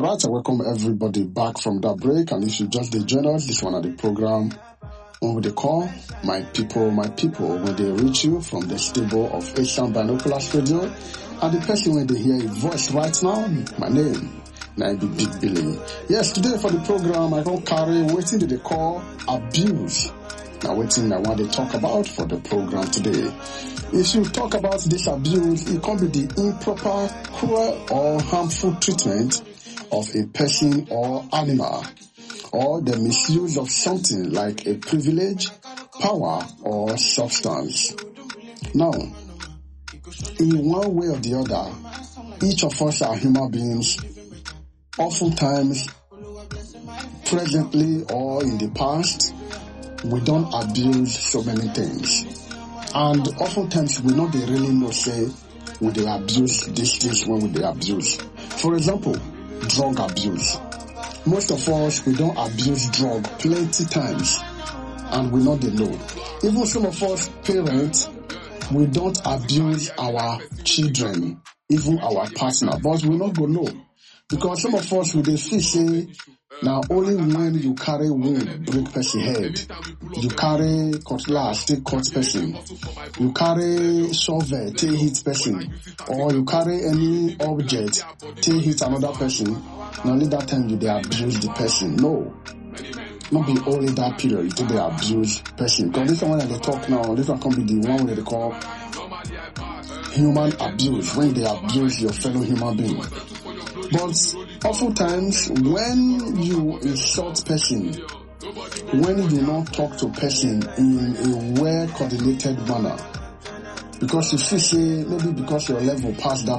Alright, I welcome everybody back from that break, and if you just join us, this one of the program when they call my people, when they reach you from the stable of Asian Binoculars Radio, and the person when they hear a voice right now, my name, now be Big Billy. Yes, today for the program, I don't carry waiting that they call abuse. Now waiting I want to talk about for the program today. If you talk about this abuse, it can be the improper, cruel or harmful treatment of a person or animal, or the misuse of something like a privilege, power, or substance. Now, in one way or the other, each of us are human beings. Oftentimes, presently or in the past, we don't abuse so many things. And oftentimes, we know they really know, say, we they abuse these things when we they abuse. For example, drug abuse. Most of us, we don't abuse drug plenty times, and we know they know. Even some of us parents, we don't abuse our children, even our partner, but we not go know. Because some of us, we they feel say, now only when you carry wound, break person head, you carry cutlass, take cut person, you carry shovel, take hit person, or you carry any object, take hit another person, now only that time you they abuse the person. No. Not be only that period to be abuse person. Because this one that they talk now, this one can be the one where they call human abuse, when they abuse your fellow human being. But oftentimes, when you insult person, when you do not talk to person in a well-coordinated manner, because you feel say, maybe because your level past that